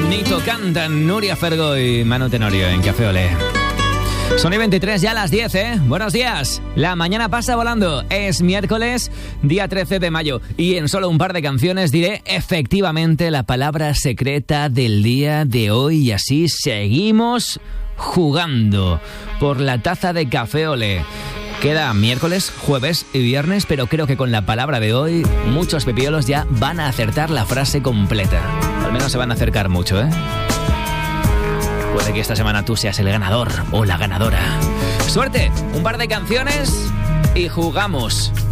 Nito cantan Nuria Fergo y Manu Tenorio en Café Olé. Son y 23 ya a las 10, ¿eh? Buenos días. La mañana pasa volando. Es miércoles, día 13 de mayo. Y en solo un par de canciones diré efectivamente la palabra secreta del día de hoy. Y así seguimos jugando por la taza de Café Olé. Queda miércoles, jueves y viernes, pero creo que con la palabra de hoy muchos pepiolos ya van a acertar la frase completa. Al menos se van a acercar mucho, ¿eh? Puede que esta semana tú seas el ganador o la ganadora. ¡Suerte! Un par de canciones y jugamos.